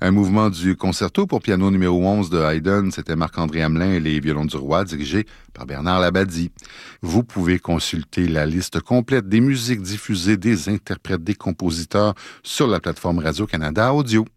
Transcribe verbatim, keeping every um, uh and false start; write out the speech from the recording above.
Un mouvement du concerto pour piano numéro onze de Haydn, c'était Marc-André Hamelin et les violons du roi, dirigé par Bernard Labadie. Vous pouvez consulter la liste complète des musiques diffusées, des interprètes, des compositeurs sur la plateforme Radio-Canada Audio.